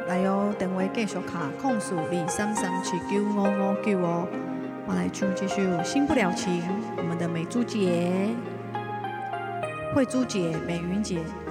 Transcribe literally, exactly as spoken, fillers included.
来哦，电话继续卡控诉二三三七九五五九哦。我来唱这首《新不了情》，我们的美珠姐、慧珠姐、美云姐